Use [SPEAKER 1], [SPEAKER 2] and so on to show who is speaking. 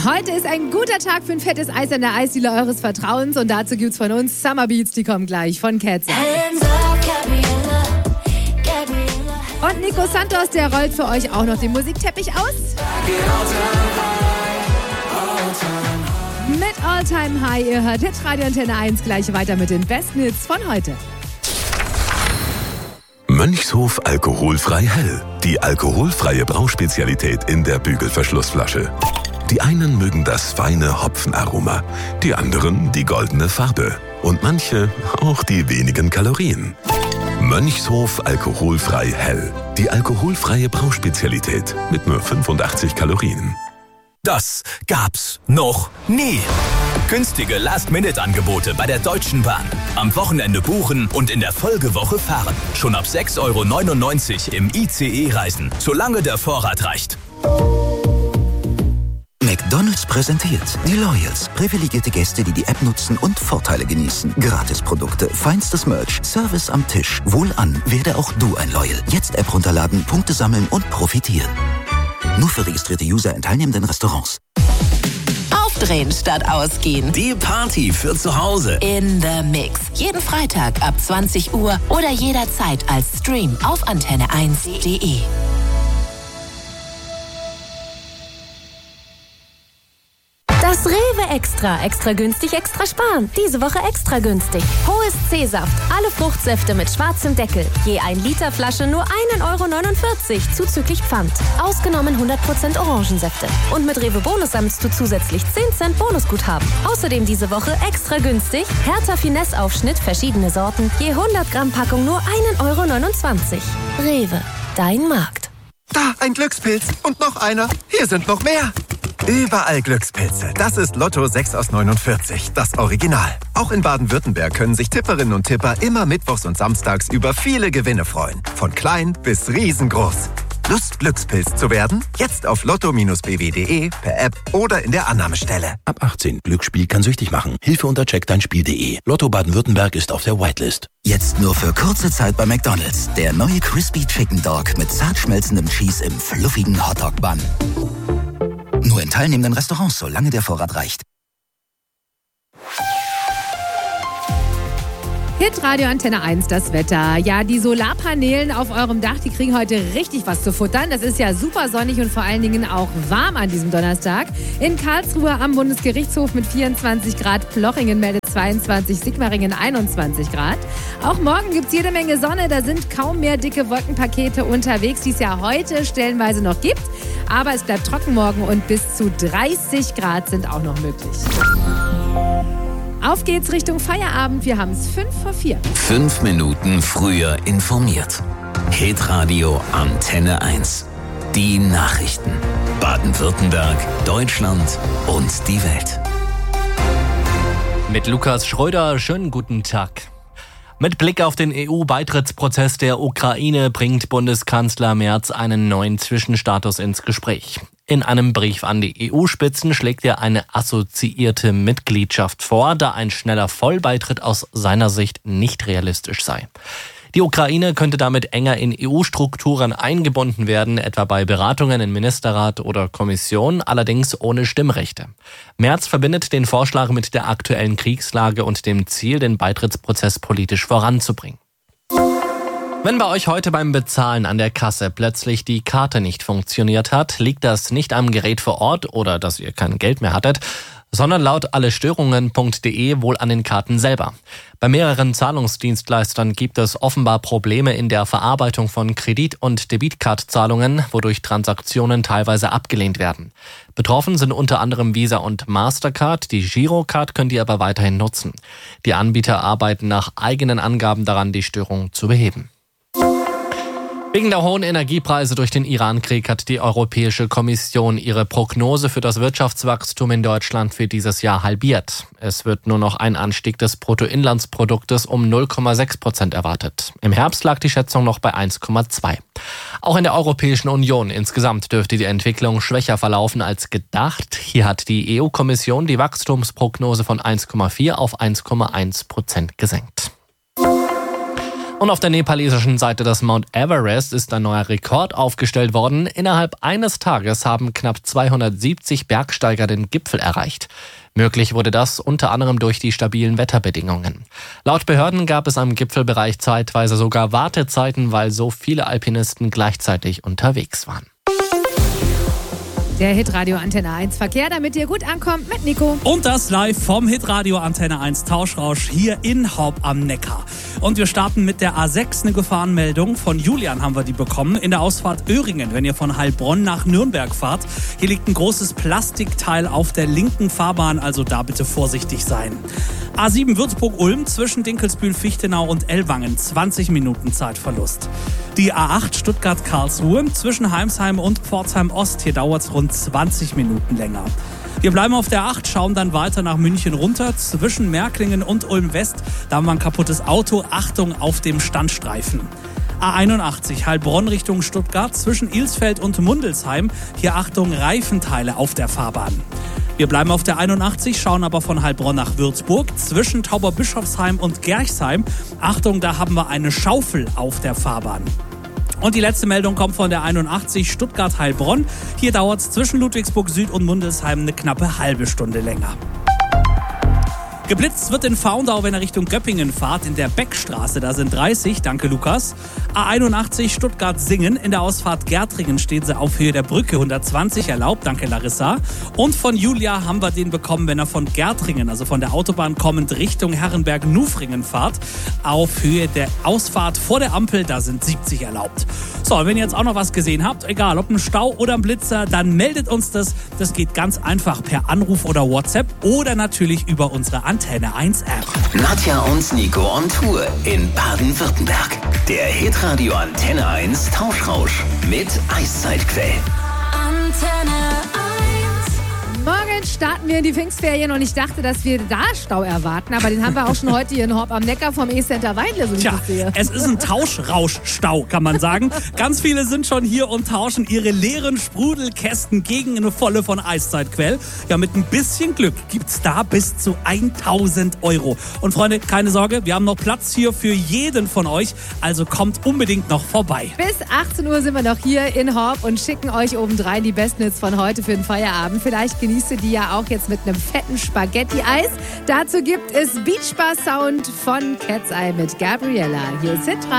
[SPEAKER 1] Heute ist ein guter Tag für ein fettes Eis an der Eisdiele eures Vertrauens und dazu gibt's von uns Summer Beats, die kommen gleich von Cats. Und Nico Santos, der rollt für euch auch noch den Musikteppich aus. Mit All Time High, ihr hört jetzt Radio Antenne 1 gleich weiter mit den besten Hits von heute.
[SPEAKER 2] Mönchshof alkoholfrei hell. Die alkoholfreie Brauspezialität in der Bügelverschlussflasche. Die einen mögen das feine Hopfenaroma, die anderen die goldene Farbe und manche auch die wenigen Kalorien. Mönchshof alkoholfrei hell. Die alkoholfreie Brauspezialität mit nur 85 Kalorien.
[SPEAKER 3] Das gab's noch nie. Günstige Last-Minute-Angebote bei der Deutschen Bahn. Am Wochenende buchen und in der Folgewoche fahren. Schon ab 6,99 € im ICE reisen, solange der Vorrat reicht.
[SPEAKER 4] McDonald's präsentiert die Loyals. Privilegierte Gäste, die die App nutzen und Vorteile genießen. Gratisprodukte, feinstes Merch, Service am Tisch. Wohlan, werde auch du ein Loyal. Jetzt App runterladen, Punkte sammeln und profitieren. Nur für registrierte User in teilnehmenden Restaurants.
[SPEAKER 5] Aufdrehen statt ausgehen.
[SPEAKER 3] Die Party für zu Hause.
[SPEAKER 5] In the Mix. Jeden Freitag ab 20 Uhr oder jederzeit als Stream auf antenne1.de.
[SPEAKER 6] Das Rewe Extra. Extra günstig, extra sparen. Diese Woche extra günstig. Hohes C-Saft. Alle Fruchtsäfte mit schwarzem Deckel. Je 1 Liter Flasche nur 1,49 € zuzüglich Pfand. Ausgenommen 100% Orangensäfte. Und mit Rewe Bonus sammelst du zusätzlich 10 Cent Bonusguthaben. Außerdem diese Woche extra günstig. Hertha Finesse-Aufschnitt, verschiedene Sorten. Je 100 Gramm Packung nur 1,29 €. Rewe. Dein Markt.
[SPEAKER 7] Da, ein Glückspilz. Und noch einer. Hier sind noch mehr. Überall Glückspilze. Das ist Lotto 6 aus 49, das Original. Auch in Baden-Württemberg können sich Tipperinnen und Tipper immer mittwochs und samstags über viele Gewinne freuen. Von klein bis riesengroß. Lust, Glückspilz zu werden? Jetzt auf lotto-bw.de, per App oder in der Annahmestelle.
[SPEAKER 8] Ab 18. Glücksspiel kann süchtig machen. Hilfe unter checkdeinspiel.de. Lotto Baden-Württemberg ist auf der Whitelist.
[SPEAKER 4] Jetzt nur für kurze Zeit bei McDonald's. Der neue Crispy Chicken Dog mit zart schmelzendem Cheese im fluffigen Hotdog-Bun. Nur in teilnehmenden Restaurants, solange der Vorrat reicht.
[SPEAKER 1] Hit Radio Antenne 1, das Wetter. Ja, die Solarpanelen auf eurem Dach, die kriegen heute richtig was zu futtern. Das ist ja super sonnig und vor allen Dingen auch warm an diesem Donnerstag. In Karlsruhe am Bundesgerichtshof mit 24 Grad, Plochingen meldet 22, Sigmaringen 21 Grad. Auch morgen gibt es jede Menge Sonne, da sind kaum mehr dicke Wolkenpakete unterwegs, die es ja heute stellenweise noch gibt. Aber es bleibt trocken morgen und bis zu 30 Grad sind auch noch möglich. Auf geht's Richtung Feierabend. Wir haben es 3:55.
[SPEAKER 3] 5 Minuten früher informiert. Hitradio Antenne 1. Die Nachrichten. Baden-Württemberg, Deutschland und die Welt.
[SPEAKER 9] Mit Lukas Schröder, schönen guten Tag. Mit Blick auf den EU-Beitrittsprozess der Ukraine bringt Bundeskanzler Merz einen neuen Zwischenstatus ins Gespräch. In einem Brief an die EU-Spitzen schlägt er eine assoziierte Mitgliedschaft vor, da ein schneller Vollbeitritt aus seiner Sicht nicht realistisch sei. Die Ukraine könnte damit enger in EU-Strukturen eingebunden werden, etwa bei Beratungen in Ministerrat oder Kommission, allerdings ohne Stimmrechte. Merz verbindet den Vorschlag mit der aktuellen Kriegslage und dem Ziel, den Beitrittsprozess politisch voranzubringen. Wenn bei euch heute beim Bezahlen an der Kasse plötzlich die Karte nicht funktioniert hat, liegt das nicht am Gerät vor Ort oder dass ihr kein Geld mehr hattet, sondern laut allestörungen.de wohl an den Karten selber. Bei mehreren Zahlungsdienstleistern gibt es offenbar Probleme in der Verarbeitung von Kredit- und Debitcard-Zahlungen, wodurch Transaktionen teilweise abgelehnt werden. Betroffen sind unter anderem Visa und Mastercard, die Girocard könnt ihr aber weiterhin nutzen. Die Anbieter arbeiten nach eigenen Angaben daran, die Störung zu beheben. Wegen der hohen Energiepreise durch den Iran-Krieg hat die Europäische Kommission ihre Prognose für das Wirtschaftswachstum in Deutschland für dieses Jahr halbiert. Es wird nur noch ein Anstieg des Bruttoinlandsproduktes um 0,6% erwartet. Im Herbst lag die Schätzung noch bei 1,2. Auch in der Europäischen Union insgesamt dürfte die Entwicklung schwächer verlaufen als gedacht. Hier hat die EU-Kommission die Wachstumsprognose von 1,4 auf 1,1% gesenkt. Und auf der nepalesischen Seite des Mount Everest ist ein neuer Rekord aufgestellt worden. Innerhalb eines Tages haben knapp 270 Bergsteiger den Gipfel erreicht. Möglich wurde das unter anderem durch die stabilen Wetterbedingungen. Laut Behörden gab es am Gipfelbereich zeitweise sogar Wartezeiten, weil so viele Alpinisten gleichzeitig unterwegs waren.
[SPEAKER 1] Der Hitradio Antenne 1 Verkehr, damit ihr gut ankommt mit Nico.
[SPEAKER 10] Und das live vom Hitradio Antenne 1 Tauschrausch hier in Horb am Neckar. Und wir starten mit der A6, eine Gefahrenmeldung. Von Julian haben wir die bekommen. In der Ausfahrt Öhringen, wenn ihr von Heilbronn nach Nürnberg fahrt. Hier liegt ein großes Plastikteil auf der linken Fahrbahn, also da bitte vorsichtig sein. A7 Würzburg-Ulm zwischen Dinkelsbühl-Fichtenau und Ellwangen, 20 Minuten Zeitverlust. Die A8 Stuttgart-Karlsruhe zwischen Heimsheim und Pforzheim-Ost, hier dauert es rund 20 Minuten länger. Wir bleiben auf der 8, schauen dann weiter nach München runter, zwischen Märklingen und Ulm-West. Da haben wir ein kaputtes Auto, Achtung auf dem Standstreifen. A81 Heilbronn Richtung Stuttgart zwischen Ilsfeld und Mundelsheim. Hier Achtung, Reifenteile auf der Fahrbahn. Wir bleiben auf der 81, schauen aber von Heilbronn nach Würzburg zwischen Tauberbischofsheim und Gerchsheim. Achtung, da haben wir eine Schaufel auf der Fahrbahn. Und die letzte Meldung kommt von der 81 Stuttgart-Heilbronn. Hier dauert es zwischen Ludwigsburg Süd und Mundelsheim eine knappe halbe Stunde länger. Geblitzt wird in Faundau, wenn ihr Richtung Göppingen fahrt, in der Beckstraße. Da sind 30, danke Lukas. A81 Stuttgart-Singen, in der Ausfahrt Gärtringen steht sie auf Höhe der Brücke, 120 erlaubt, danke Larissa. Und von Julia haben wir den bekommen, wenn er von Gärtringen, also von der Autobahn kommend Richtung Herrenberg-Nufringen fahrt, auf Höhe der Ausfahrt vor der Ampel, da sind 70 erlaubt. So, und wenn ihr jetzt auch noch was gesehen habt, egal ob ein Stau oder ein Blitzer, dann meldet uns das. Das geht ganz einfach per Anruf oder WhatsApp oder natürlich über unsere Antenne 1 App.
[SPEAKER 3] Nadja und Nico on Tour in Baden-Württemberg. Der Hitradio Antenne 1 Tauschrausch mit Eiszeitquell.
[SPEAKER 1] Antenne 1. Morgen starten wir in die Pfingstferien und ich dachte, dass wir da Stau erwarten, aber den haben wir auch schon heute hier in Horb am Neckar vom E-Center Weinle, so wie ich das sehe.
[SPEAKER 10] Es ist ein Tauschrauschstau, kann man sagen. Ganz viele sind schon hier und tauschen ihre leeren Sprudelkästen gegen eine volle von Eiszeitquell. Ja, mit ein bisschen Glück gibt's da bis zu 1.000 €. Und Freunde, keine Sorge, wir haben noch Platz hier für jeden von euch, also kommt unbedingt noch vorbei.
[SPEAKER 1] Bis 18 Uhr sind wir noch hier in Horb und schicken euch obendrein die besten Hits von heute für den Feierabend. Vielleicht genießt ihr die ja auch jetzt mit einem fetten Spaghetti-Eis. Dazu gibt es Beach Bar Sound von Cat's Eye mit Gabriella. Hier ist Hitradio.